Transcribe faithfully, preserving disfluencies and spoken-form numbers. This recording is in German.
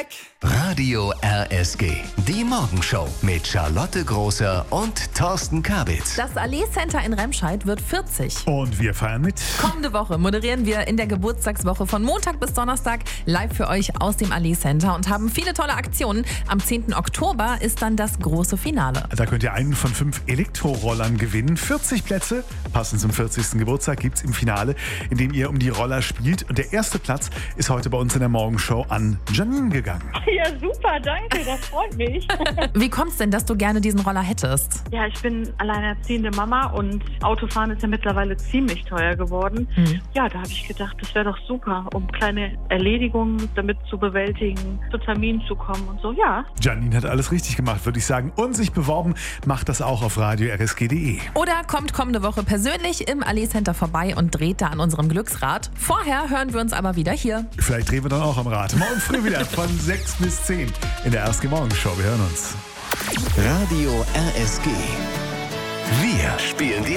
Radio R S G, die Morgenshow mit Charlotte Großer und Thorsten Kabitz. Das Allee Center in Remscheid wird vierzig. Und wir feiern mit. Kommende Woche moderieren wir in der Geburtstagswoche von Montag bis Donnerstag live für euch aus dem Allee Center und haben viele tolle Aktionen. Am zehnten Oktober ist dann das große Finale. Da könnt ihr einen von fünf Elektrorollern gewinnen. vierzig Plätze, passend zum vierzigsten Geburtstag, gibt's im Finale, in dem ihr um die Roller spielt. Und der erste Platz ist heute bei uns in der Morgenshow an Janine gegangen. Ja, super, danke, das freut mich. Wie kommt's denn, dass du gerne diesen Roller hättest? Ja, ich bin alleinerziehende Mama und Autofahren ist ja mittlerweile ziemlich teuer geworden. Mhm. Ja, da habe ich gedacht, das wäre doch super, um kleine Erledigungen damit zu bewältigen, zu Terminen zu kommen und so, ja. Janine hat alles richtig gemacht, würde ich sagen. Und sich beworben, macht das auch auf radio r s g punkt d e. Oder kommt kommende Woche persönlich im Allee Center vorbei und dreht da an unserem Glücksrad. Vorher hören wir uns aber wieder hier. Vielleicht drehen wir dann auch am Rad. Morgen früh wieder von sechs bis zehn in der R S G Morgenshow. Wir hören uns. Radio R S G. Wir spielen die